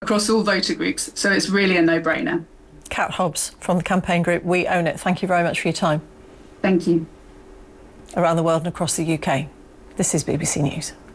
across all voter groups. So it's really a no-brainer. Kat Hobbs from the campaign group We Own It. Thank you very much for your time. Thank you. Around the world and across the UK. This is BBC News.